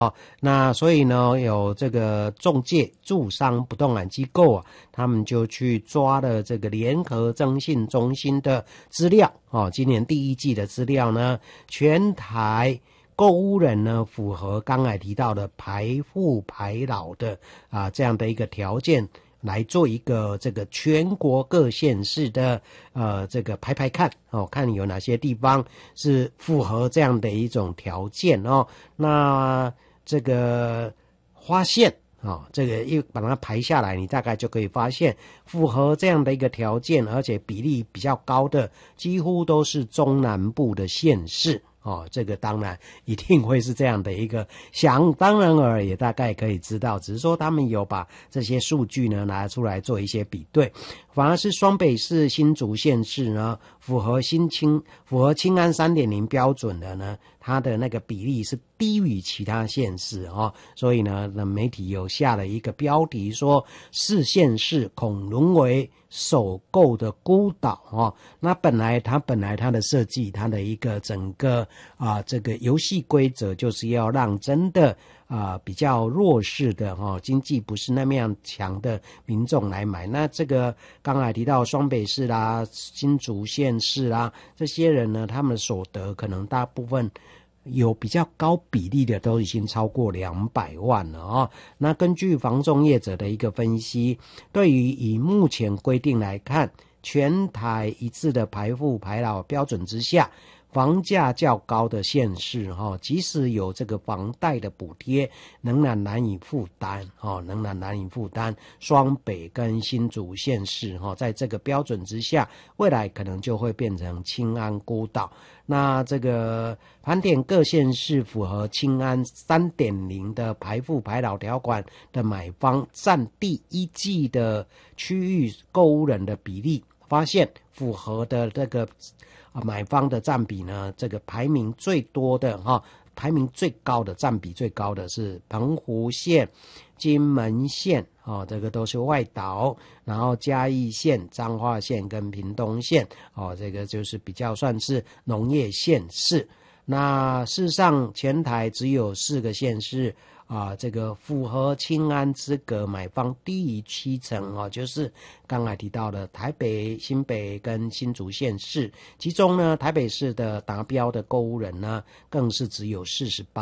那所以呢，有这个仲介住商不动产机构啊，他们就去抓了这个联合征信中心的资料今年第一季的资料呢，全台购屋人呢符合刚才提到的排富排老的这样的一个条件，来做一个这个全国各县市的这个排看看有哪些地方是符合这样的一种条件那这个发现这个一把它排下来，你大概就可以发现符合这样的一个条件，而且比例比较高的，几乎都是中南部的县市。这个当然一定会是这样的一个当然而也大概可以知道，只是说他们有把这些数据呢拿出来做一些比对，反而是双北市新竹县市呢符合清安 3.0 标准的呢，它的那个比例是低于其他县市所以呢媒体有下了一个标题说4县市恐沦为首购的孤岛那本来它的设计，它的一个整个这个游戏规则就是要让真的比较弱势的经济不是那么样强的民众来买。那这个刚才提到双北市啦、新竹县市啦，这些人呢，他们所得可能大部分有比较高比例的都已经超过200万了那根据房仲业者的一个分析，对于以目前规定来看，全台一致的排富排老标准之下，房价较高的县市即使有这个房贷的补贴，仍然难以负担双北跟新竹县市在这个标准之下，未来可能就会变成清安孤岛。那这个盘点各县市符合清安 3.0 的排富排老条款的买方占第一季的区域购屋人的比例，发现符合的这个买方的占比呢，这个排名最多的排名最高的占比最高的是澎湖县、金门县这个都是外岛，然后嘉义县、彰化县跟屏东县这个就是比较算是农业县市。那事实上全台只有4个县市这个符合清安资格买方低于70%就是刚才提到的台北、新北跟新竹县市，其中呢台北市的达标的购屋人呢更是只有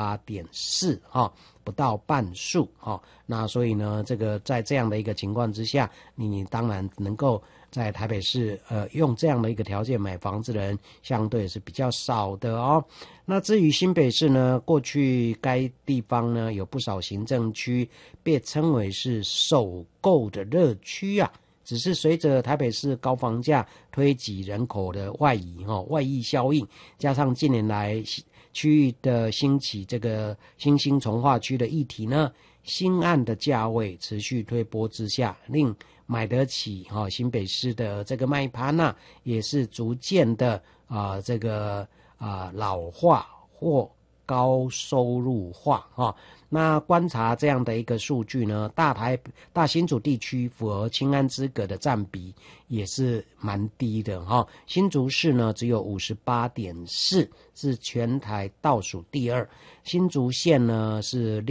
48.4%不到半数那所以呢这个在这样的一个情况之下，你当然能够在台北市用这样的一个条件买房子的人相对是比较少的那至于新北市呢，过去该地方呢有不少行政区被称为是首购的热区只是随着台北市高房价推挤人口的外溢效应，加上近年来区域的兴起这个新兴重划区的议题呢，新案的价位持续推波之下，令买得起新北市的这个卖盘也是逐渐的这个老化或高收入化那观察这样的一个数据呢，大新竹地区符合清安资格的占比也是蛮低的新竹市呢只有 58.4%， 是全台倒数第2，新竹县呢是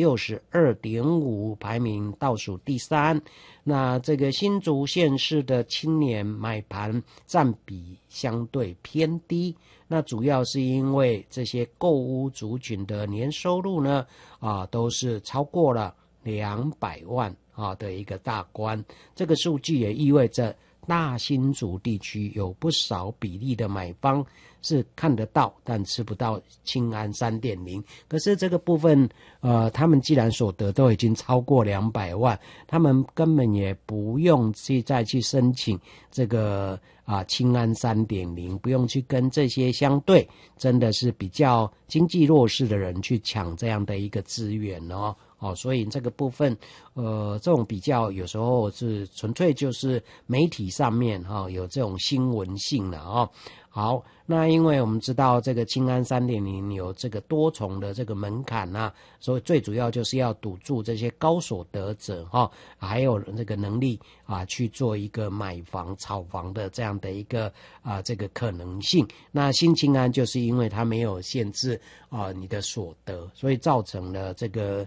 62.5%， 排名倒数第3。那这个新竹县市的青年买盘占比相对偏低，那主要是因为这些购屋族群的年收入呢都是超过了200万的一个大关。这个数据也意味着大新竹地区有不少比例的买方是看得到但吃不到清安 3.0， 可是这个部分他们既然所得都已经超过200万，他们根本也不用再去申请这个清安 3.0， 不用去跟这些相对真的是比较经济弱势的人去抢这样的一个资源所以这个部分这种比较有时候是纯粹就是媒体上面有这种新闻性的好，那因为我们知道这个青安 3.0 有这个多重的这个门槛啊，所以最主要就是要堵住这些高所得者还有这个能力去做一个买房炒房的这样的一个这个可能性。那新青安就是因为它没有限制你的所得，所以造成了这个